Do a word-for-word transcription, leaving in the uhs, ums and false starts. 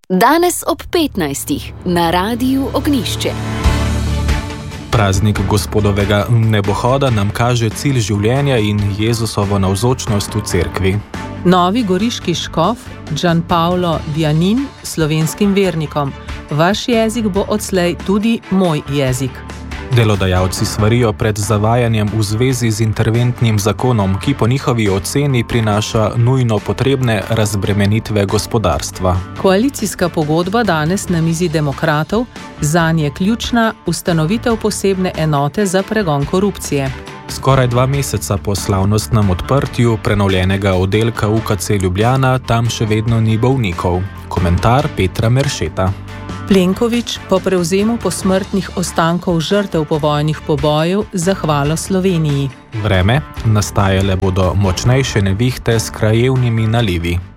Danes ob petnajstih na Radiu Ognjišče. Praznik Gospodovega nebohoda nam kaže cilj življenja in Jezusovo navzočnost v cerkvi. Novi goriški škof Gianpaolo Vianin slovenskim vernikom. Vaš jezik bo odslej tudi moj jezik. Delodajalci svarijo pred zavajanjem v zvezi z interventnim zakonom, ki po njihovi oceni prinaša nujno potrebne razbremenitve gospodarstva. Koalicijska pogodba danes na mizi demokratov, zanje ključna ustanovitev posebne enote za pregon korupcije. Skoraj dva meseca po slavnostnem odprtju prenovljenega oddelka U K C Ljubljana tam še vedno ni bolnikov. Komentar Petra Meršeta. Plenković po prevzemu posmrtnih ostankov žrtev povojnih pobojev zahvalo Sloveniji. Vreme, nastajale bodo močnejše nevihte s krajevnimi nalivi.